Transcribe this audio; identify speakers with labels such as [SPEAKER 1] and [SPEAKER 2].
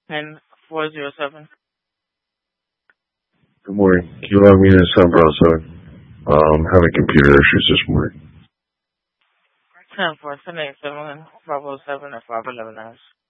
[SPEAKER 1] and 407.
[SPEAKER 2] Good morning. Can you log me in San Browser? Having computer issues this morning.
[SPEAKER 1] 10 4 7 8 7 507 and 511.